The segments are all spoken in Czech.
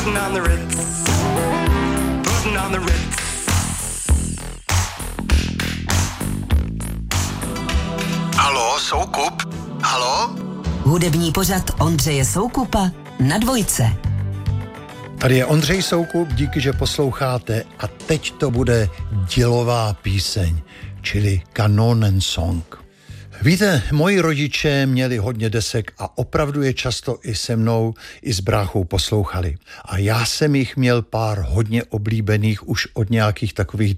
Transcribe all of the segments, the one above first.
putting on the Ritz, putting on the Ritz. Haló, Soukup? Haló? Hudební pořad Ondřeje Soukupa na Dvojce. Tady je Ondřej Soukup, díky, že posloucháte a teď to bude dělová píseň, čili Kanonensong. Víte, moji rodiče měli hodně desek a opravdu je často i se mnou, i s bráchou poslouchali. A já jsem jich měl pár hodně oblíbených už od nějakých takových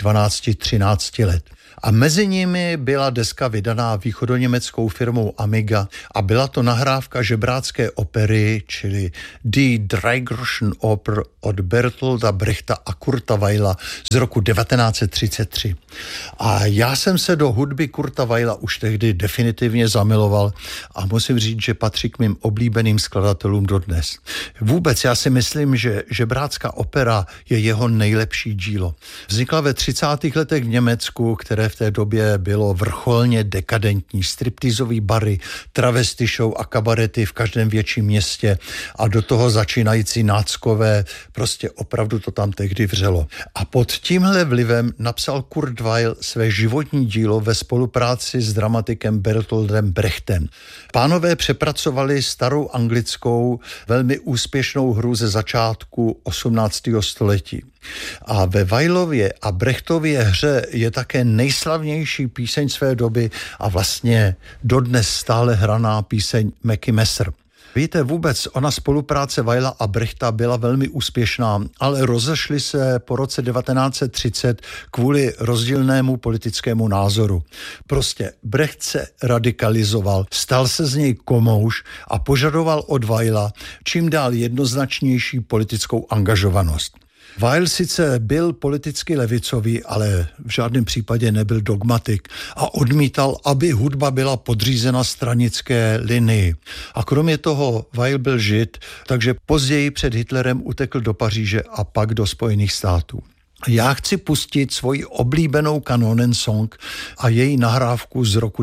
12-13 let. A mezi nimi byla deska vydaná východoněmeckou firmou Amiga a byla to nahrávka žebrácké opery, čili Die Dreigroschen Oper od Bertolda Brechta a Kurta Weila z roku 1933. A já jsem se do hudby Kurta Weila už tehdy definitivně zamiloval a musím říct, že patří k mým oblíbeným skladatelům dodnes. Vůbec já si myslím, že žebrácká opera je jeho nejlepší dílo. Vznikla ve 30. letech v Německu, které v té době bylo vrcholně dekadentní. Striptizový bary, travesty show a kabarety v každém větším městě a do toho začínající náckové, prostě opravdu to tam tehdy vřelo. A pod tímhle vlivem napsal Kurt Weill své životní dílo ve spolupráci s dramatikem Bertoldem Brechtem. Pánové přepracovali starou anglickou, velmi úspěšnou hru ze začátku 18. století. A ve Weilově a Brechtově hře je také nejslavnější píseň své doby a vlastně dodnes stále hraná píseň Mackie Messer. Víte, vůbec ona spolupráce Weila a Brechta byla velmi úspěšná, ale rozešli se po roce 1930 kvůli rozdílnému politickému názoru. Prostě Brecht se radikalizoval, stal se z něj komouš a požadoval od Weila čím dál jednoznačnější politickou angažovanost. Weil sice byl politicky levicový, ale v žádném případě nebyl dogmatik a odmítal, aby hudba byla podřízena stranické linii. A kromě toho Weil byl Žid, takže později před Hitlerem utekl do Paříže a pak do Spojených států. Já chci pustit svoji oblíbenou Kanonensong a její nahrávku z roku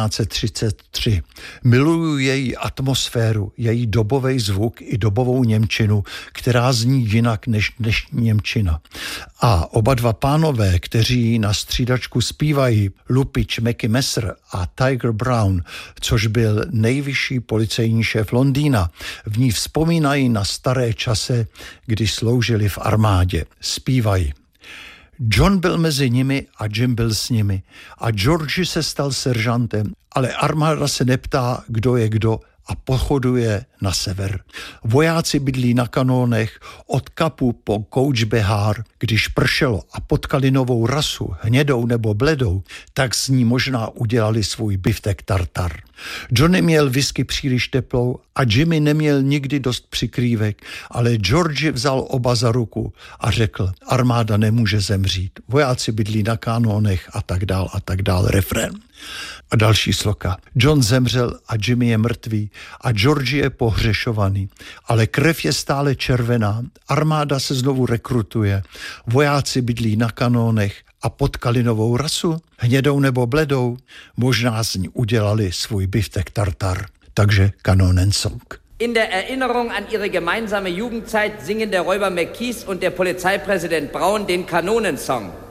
1933. Miluju její atmosféru, její dobový zvuk i dobovou němčinu, která zní jinak než dnešní němčina. A oba dva pánové, kteří na střídačku zpívají, lupič Mackie Messer a Tiger Brown, což byl nejvyšší policejní šéf Londýna, v ní vzpomínají na staré časy, když sloužili v armádě. Zpívají. John byl mezi nimi a Jim byl s nimi a George se stal seržantem, ale armáda se neptá, kdo je kdo a pochoduje na sever. Vojáci bydlí na kanónech od Kapu po Couch Behar. Když pršelo a potkali novou rasu, hnědou nebo bledou, tak z ní možná udělali svůj biftek tartar. Johnny měl whisky příliš teplou a Jimmy neměl nikdy dost přikrývek, ale George vzal oba za ruku a řekl, armáda nemůže zemřít. Vojáci bydlí na kanónech a tak dál, refrén. A další sloka. John zemřel a Jimmy je mrtvý a George je pohřešovaný, ale krev je stále červená, armáda se znovu rekrutuje, vojáci bydlí na kanónech a potkali novou rasu, hnědou nebo bledou, možná z ní udělali svůj biftek tartar. Takže Kanonensong. In der Erinnerung an ihre gemeinsame Jugendzeit singen der Räuber McKees und der Polizeipräsident Braun den Kanonensong.